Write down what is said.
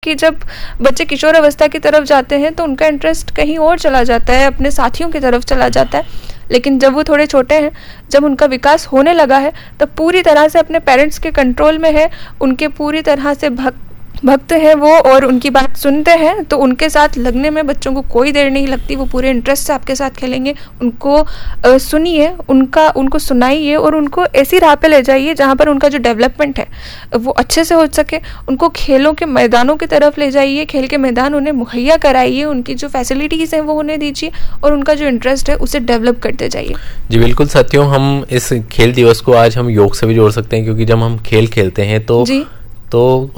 कि जब बच्चे किशोर अवस्था की तरफ जाते हैं तो उनका इंटरेस्ट कहीं और चला जाता है, अपने साथियों की तरफ चला जाता है। लेकिन जब वो थोड़े छोटे हैं, जब उनका विकास होने लगा है, तब पूरी तरह से अपने पेरेंट्स के कंट्रोल में है, उनके पूरी तरह से भक्त है वो, और उनकी बात सुनते हैं, तो उनके साथ लगने में बच्चों को कोई देर नहीं लगती। वो पूरे इंटरेस्ट से आपके साथ खेलेंगे। उनको सुनिए, उनको सुनाइए और उनको ऐसी राह पे ले जाइए जहाँ पर उनका जो डेवलपमेंट है वो अच्छे से हो सके। उनको खेलों के मैदानों की तरफ ले जाइए, खेल के मैदान उन्हें मुहैया कराइए, उनकी जो फैसिलिटीज़ हैं वो उन्हें दीजिए और उनका जो इंटरेस्ट है उसे डेवलप करते जाइए। जी बिल्कुल साथियों, हम इस खेल दिवस को आज हम योग से भी जोड़ सकते हैं, क्योंकि जब हम खेल खेलते हैं तो